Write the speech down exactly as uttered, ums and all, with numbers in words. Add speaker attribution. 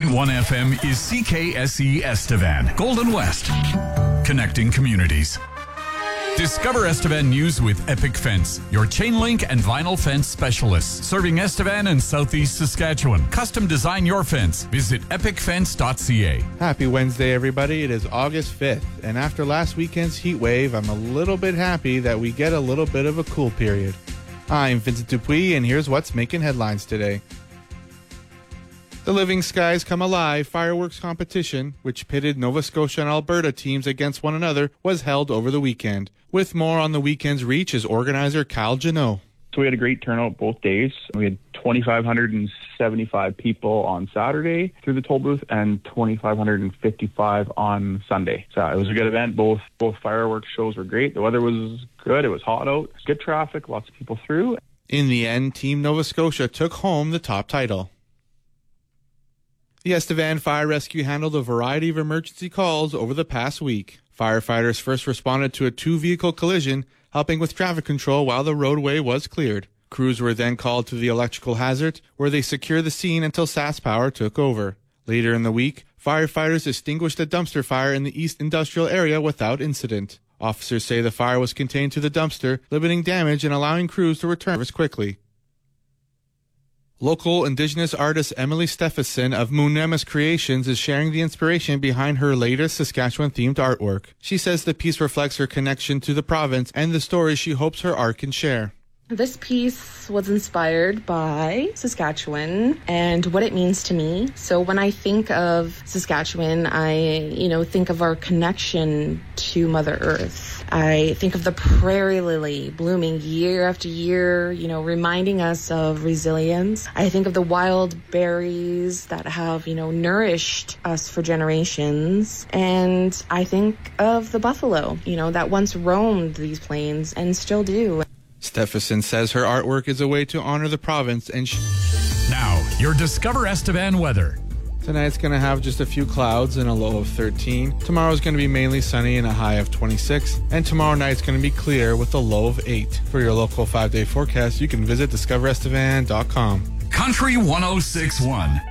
Speaker 1: point one F M is C K S E Estevan, Golden West, connecting communities. Discover Estevan News with Epic Fence, your chain link and vinyl fence specialists, serving Estevan and Southeast Saskatchewan. Custom design your fence. Visit epic fence dot c a.
Speaker 2: Happy Wednesday, everybody. It is August fifth, and after last weekend's heat wave, I'm a little bit happy that we get a little bit of a cool period. I'm Vincent Dupuis, and here's what's making headlines today. The Living Skies Come Alive fireworks competition, which pitted Nova Scotia and Alberta teams against one another, was held over the weekend. With more on the weekend's reach is organizer Kyle Janot.
Speaker 3: So we had a great turnout both days. We had two thousand five hundred seventy-five people on Saturday through the toll booth and two thousand five hundred fifty-five on Sunday. So it was a good event. Both both fireworks shows were great. The weather was good. It was hot out. Good traffic. Lots of people through.
Speaker 2: In the end, Team Nova Scotia took home the top title. The Estevan Fire Rescue handled a variety of emergency calls over the past week. Firefighters first responded to a two-vehicle collision, helping with traffic control while the roadway was cleared. Crews were then called to the electrical hazard, where they secured the scene until SaskPower took over. Later in the week, firefighters extinguished a dumpster fire in the East Industrial area without incident. Officers say the fire was contained to the dumpster, limiting damage and allowing crews to return quickly. Local Indigenous artist Emily Steffensen of Moonemus Creations is sharing the inspiration behind her latest Saskatchewan-themed artwork. She says the piece reflects her connection to the province and the stories she hopes her art can share.
Speaker 4: This piece was inspired by Saskatchewan and what it means to me. So when I think of Saskatchewan, I, you know, think of our connection to Mother Earth. I think of the prairie lily blooming year after year, you know, reminding us of resilience. I think of the wild berries that have, you know, nourished us for generations. And I think of the buffalo, you know, that once roamed these plains and still do.
Speaker 2: Steffensen says her artwork is a way to honor the province and... Sh-
Speaker 1: now, your Discover Estevan weather.
Speaker 2: Tonight's going to have just a few clouds and a low of thirteen. Tomorrow's going to be mainly sunny and a high of twenty-six. And tomorrow night's going to be clear with a low of eight. For your local five-day forecast, you can visit discover estevan dot com.
Speaker 1: Country one oh six point one.